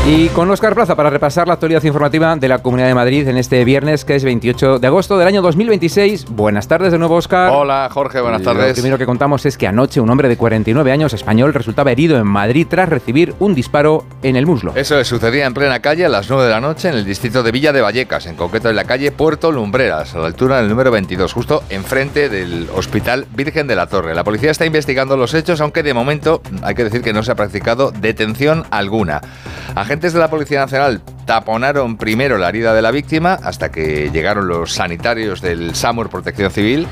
Y con Óscar Plaza para repasar la actualidad informativa de la Comunidad de Madrid en este viernes, que es 28 de agosto del año 2026. Buenas tardes de nuevo, Óscar. Hola, Jorge, buenas tardes. Lo primero que contamos es que anoche un hombre de 49 años español resultaba herido en Madrid tras recibir un disparo en el muslo. Eso sucedía en plena calle a las 9 de la noche en el distrito de Villa de Vallecas, en concreto en la calle Puerto Lumbreras, a la altura del número 22, justo enfrente del Hospital Virgen de la Torre. La policía está investigando los hechos, aunque de momento hay que decir que no se ha practicado detención alguna. Agentes de la Policía Nacional taponaron primero la herida de la víctima hasta que llegaron los sanitarios del SAMUR Protección Civil.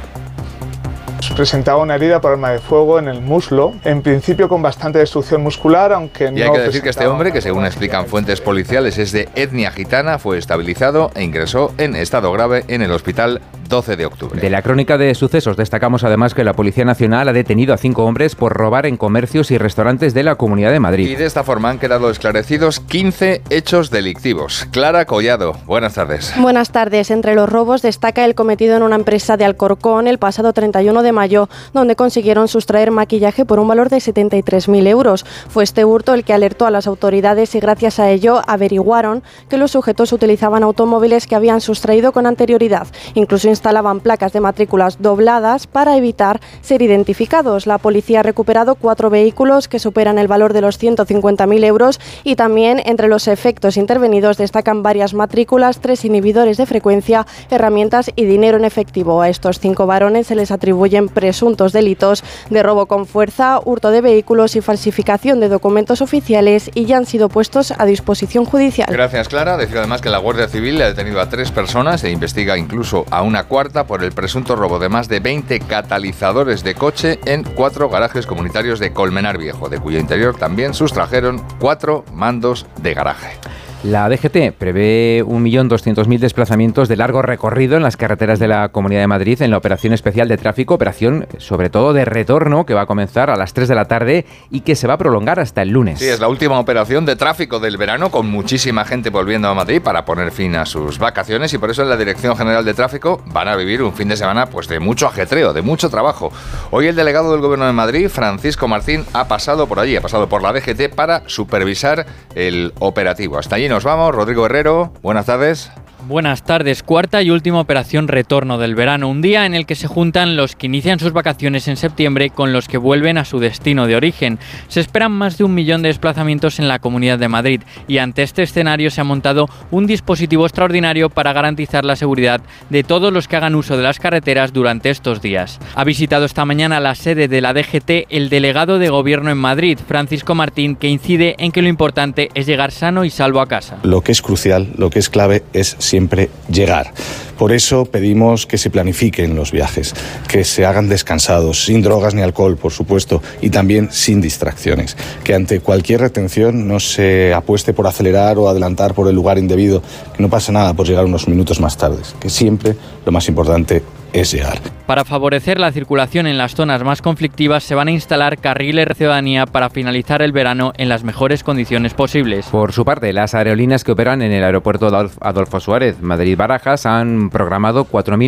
Presentaba una herida por arma de fuego en el muslo, en principio con bastante destrucción muscular, aunque no. Y hay que decir que este hombre, que según explican fuentes policiales es de etnia gitana, fue estabilizado e ingresó en estado grave en el hospital 12 de octubre. De la crónica de sucesos destacamos además que la Policía Nacional ha detenido a 5 hombres por robar en comercios y restaurantes de la Comunidad de Madrid. Y de esta forma han quedado esclarecidos 15 hechos delictivos. Clara Collado, buenas tardes. Buenas tardes. Entre los robos destaca el cometido en una empresa de Alcorcón el pasado 31 de mayo, donde consiguieron sustraer maquillaje por un valor de 73.000 euros. Fue este hurto el que alertó a las autoridades y gracias a ello averiguaron que los sujetos utilizaban automóviles que habían sustraído con anterioridad. Incluso instalaban placas de matrículas dobladas para evitar ser identificados. La policía ha recuperado 4 vehículos que superan el valor de los 150.000 euros y también entre los efectos intervenidos destacan varias matrículas, 3 inhibidores de frecuencia, herramientas y dinero en efectivo. A estos 5 varones se les atribuyen presuntos delitos de robo con fuerza, hurto de vehículos y falsificación de documentos oficiales y ya han sido puestos a disposición judicial. Gracias, Clara. Decir además que la Guardia Civil ha detenido a 3 personas e investiga incluso a una cuarta por el presunto robo de más de 20 catalizadores de coche en 4 garajes comunitarios de Colmenar Viejo, de cuyo interior también sustrajeron 4 mandos de garaje. La DGT prevé 1.200.000 desplazamientos de largo recorrido en las carreteras de la Comunidad de Madrid en la operación especial de tráfico, operación sobre todo de retorno, que va a comenzar a las 3 de la tarde y que se va a prolongar hasta el lunes. Sí, es la última operación de tráfico del verano, con muchísima gente volviendo a Madrid para poner fin a sus vacaciones, y por eso en la Dirección General de Tráfico van a vivir un fin de semana pues de mucho ajetreo, de mucho trabajo. Hoy el delegado del Gobierno de Madrid, Francisco Martín, ha pasado por allí, ha pasado por la DGT para supervisar el operativo. Hasta allí nos vamos. Rodrigo Herrero, buenas tardes. Buenas tardes. Cuarta y última operación retorno del verano, un día en el que se juntan los que inician sus vacaciones en septiembre con los que vuelven a su destino de origen. Se esperan más de 1 millón de desplazamientos en la Comunidad de Madrid y ante este escenario se ha montado un dispositivo extraordinario para garantizar la seguridad de todos los que hagan uso de las carreteras durante estos días. Ha visitado esta mañana la sede de la DGT el delegado de Gobierno en Madrid, Francisco Martín, que incide en que lo importante es llegar sano y salvo a casa. Lo que es crucial, lo que es clave es siempre llegar. Por eso pedimos que se planifiquen los viajes, que se hagan descansados, sin drogas ni alcohol, por supuesto, y también sin distracciones. Que ante cualquier retención no se apueste por acelerar o adelantar por el lugar indebido, que no pasa nada por llegar unos minutos más tarde, que siempre lo más importante es llegar. Para favorecer la circulación en las zonas más conflictivas se van a instalar carriles de ciudadanía para finalizar el verano en las mejores condiciones posibles. Por su parte, las aerolíneas que operan en el aeropuerto Adolfo Suárez, Madrid-Barajas, han programado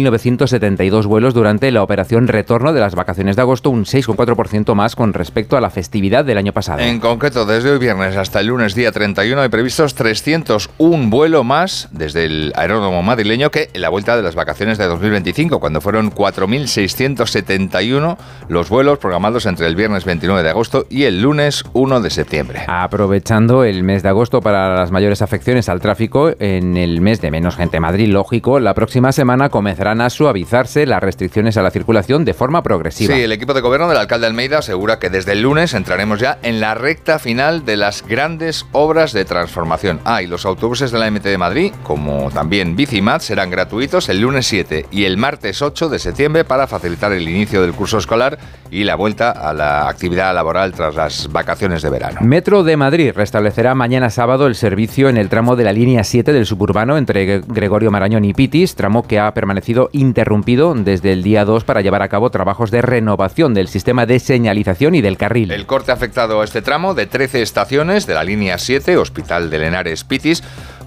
4.972 vuelos durante la operación retorno de las vacaciones de agosto, un 6,4% más con respecto a la festividad del año pasado. En concreto, desde hoy viernes hasta el lunes día 31 hay previstos 301 vuelos más desde el aeródromo madrileño que en la vuelta de las vacaciones de 2025, cuando fueron 4.671 los vuelos programados entre el viernes 29 de agosto y el lunes 1 de septiembre. Aprovechando el mes de agosto para las mayores afecciones al tráfico, en el mes de menos gente en Madrid, lógico, la próxima semana comenzarán a suavizarse las restricciones a la circulación de forma progresiva. Sí, el equipo de gobierno del alcalde Almeida asegura que desde el lunes entraremos ya en la recta final de las grandes obras de transformación. Y los autobuses de la MT de Madrid, como también Bicimat, serán gratuitos el lunes 7 y el martes 8 de septiembre para facilitar el inicio del curso escolar y la vuelta a la actividad laboral tras las vacaciones de verano. Metro de Madrid restablecerá mañana sábado el servicio en el tramo de la línea 7 del suburbano entre Gregorio Marañón y Pitis, tramo que ha permanecido interrumpido desde el día 2 para llevar a cabo trabajos de renovación del sistema de señalización y del carril. El corte ha afectado a este tramo de 13 estaciones de la línea 7, Hospital de Henares Pitis,